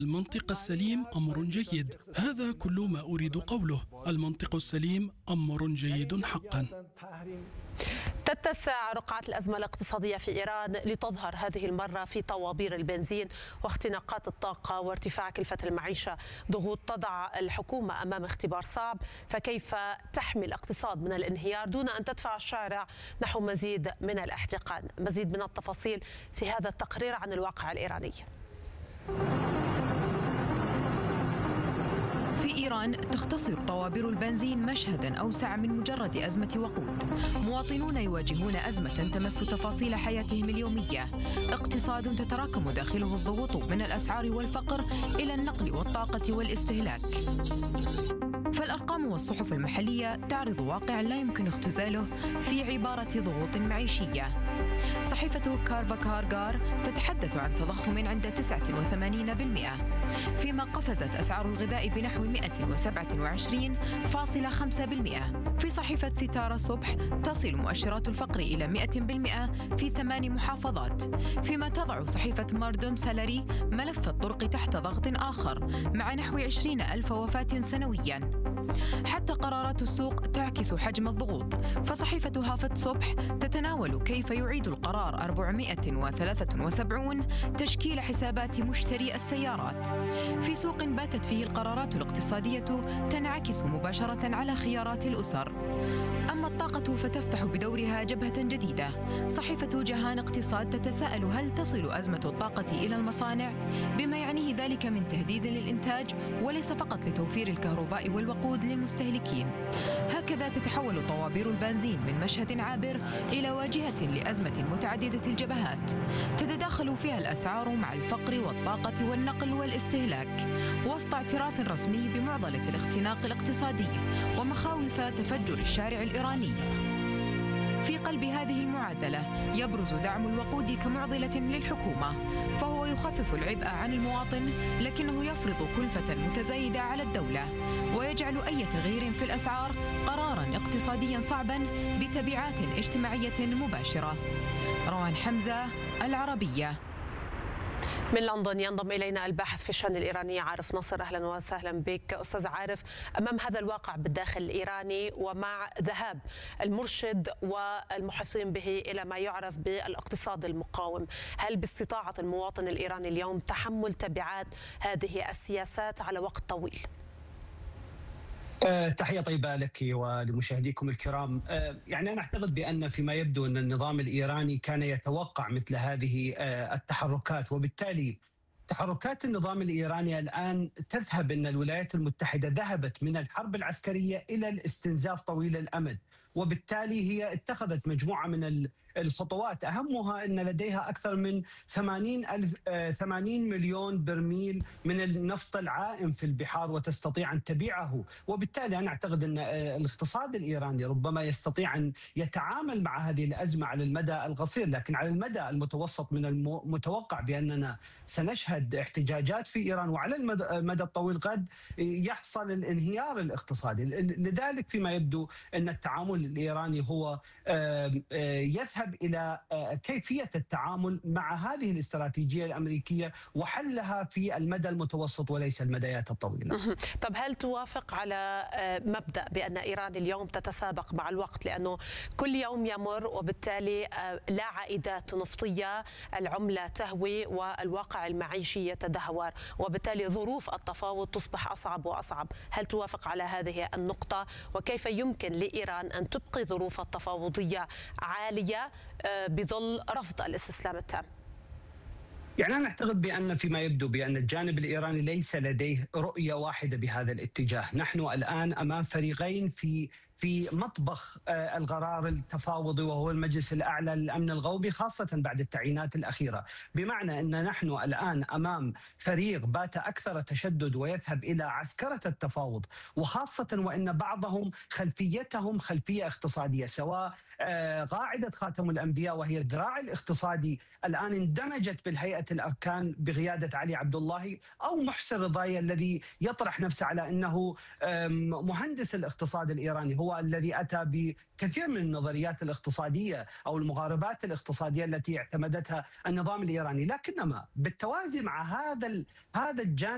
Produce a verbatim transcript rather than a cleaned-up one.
المنطق السليم أمر جيد، هذا كل ما أريد قوله. المنطق السليم أمر جيد حقا. تتسع رقعة الأزمة الاقتصادية في إيران لتظهر هذه المرة في طوابير البنزين واختناقات الطاقة وارتفاع كلفة المعيشة. ضغوط تضع الحكومة أمام اختبار صعب، فكيف تحمي الاقتصاد من الانهيار دون أن تدفع الشارع نحو مزيد من الاحتقان؟ مزيد من التفاصيل في هذا التقرير عن الواقع الإيراني. في إيران تختصر طوابير البنزين مشهدا أوسع من مجرد أزمة وقود. مواطنون يواجهون أزمة تمس تفاصيل حياتهم اليومية، اقتصاد تتراكم داخله الضغوط من الأسعار والفقر إلى النقل والطاقة والاستهلاك. فالأرقام والصحف المحلية تعرض واقعا لا يمكن اختزاله في عبارة ضغوط معيشية. صحيفة كارفا كارغار تتحدث عن تضخم عند تسعة وثمانين بالمئة، فيما قفزت أسعار الغذاء بنحو مئة وسبعة وعشرين فاصلة خمسة بالمئة. في صحيفة ستارة صبح تصل مؤشرات الفقر إلى مئة بالمئة في ثمان محافظات، فيما تضع صحيفة ماردوم سالاري ملف الطرق تحت ضغط آخر مع نحو عشرين ألف وفاة سنوياً. حتى قرارات السوق تعكس حجم الضغوط، فصحيفة هافت صبح تتناول كيف يعيد القرار أربعمئة وثلاثة وسبعين تشكيل حسابات مشتري السيارات في سوق باتت فيه القرارات الاقتصادية تنعكس مباشرة على خيارات الأسر. أما الطاقة فتفتح بدورها جبهة جديدة. صحيفة جهان اقتصاد تتساءل هل تصل أزمة الطاقة إلى المصانع، بما يعنيه ذلك من تهديد للإنتاج وليس فقط لتوفير الكهرباء والوقود للمستهلكين. هكذا تتحول طوابير البنزين من مشهد عابر إلى واجهة لأزمة متعددة الجبهات تتداخل فيها الأسعار مع الفقر والطاقة والنقل والاستهلاك، وسط اعتراف رسمي بمعضلة الاختناق الاقتصادي ومخاوف تفجر الشارع الإيراني. في قلب هذه المعادلة يبرز دعم الوقود كمعضلة للحكومة، فهو يخفف العبء عن المواطن لكنه يفرض كلفة متزايدة على الدولة ويجعل أي تغيير في الأسعار قراراً اقتصادياً صعباً بتبعات اجتماعية مباشرة. روان حمزة، العربية. من لندن ينضم إلينا الباحث في الشأن الإيراني عارف ناصر. أهلا وسهلا بك أستاذ عارف. أمام هذا الواقع بالداخل الإيراني ومع ذهاب المرشد والمحيطين به إلى ما يعرف بالاقتصاد المقاوم، هل باستطاعة المواطن الإيراني اليوم تحمل تبعات هذه السياسات على وقت طويل؟ أه تحية طيبة لك ولمشاهديكم الكرام. أه يعني أنا أعتقد بأن فيما يبدو أن النظام الإيراني كان يتوقع مثل هذه أه التحركات، وبالتالي تحركات النظام الإيراني الآن تذهب أن الولايات المتحدة ذهبت من الحرب العسكرية إلى الاستنزاف طويل الأمد، وبالتالي هي اتخذت مجموعة من الخطوات، أهمها أن لديها أكثر من ثمانين, ألف ثمانين مليون برميل من النفط العائم في البحار وتستطيع أن تبيعه. وبالتالي أنا أعتقد أن الاقتصاد الإيراني ربما يستطيع أن يتعامل مع هذه الأزمة على المدى القصير، لكن على المدى المتوسط من المتوقع بأننا سنشهد احتجاجات في إيران، وعلى المدى الطويل قد يحصل الانهيار الاقتصادي. لذلك فيما يبدو أن التعامل الإيراني هو يذهب إلى كيفية التعامل مع هذه الاستراتيجية الأمريكية وحلها في المدى المتوسط وليس المديات الطويلة. طب هل توافق على مبدأ بأن إيران اليوم تتسابق مع الوقت، لأنه كل يوم يمر وبالتالي لا عائدات نفطية، العملة تهوي والواقع المعيشي يتدهور، وبالتالي ظروف التفاوض تصبح أصعب وأصعب؟ هل توافق على هذه النقطة؟ وكيف يمكن لإيران أن تبقي ظروف التفاوضية عالية بظل رفض الاستسلام التام؟ يعني أنا أعتقد بأن فيما يبدو بأن الجانب الإيراني ليس لديه رؤية واحدة بهذا الاتجاه. نحن الآن أمام فريقين في في مطبخ القرار التفاوضي وهو المجلس الأعلى للأمن القومي، خاصة بعد التعيينات الأخيرة، بمعنى أن نحن الآن أمام فريق بات أكثر تشدد ويذهب إلى عسكرة التفاوض، وخاصة وأن بعضهم خلفيتهم خلفية اقتصادية، سواء قاعدة خاتم الأنبياء وهي الذراع الاقتصادي الآن اندمجت بالهيئة الأركان بقيادة علي عبد الله، أو محسن رضايا الذي يطرح نفسه على أنه مهندس الاقتصاد الإيراني، هو الذي أتى بكثير من النظريات الاقتصادية أو المغاربات الاقتصادية التي اعتمدتها النظام الإيراني. لكنما بالتوازي مع هذا هذا الجانب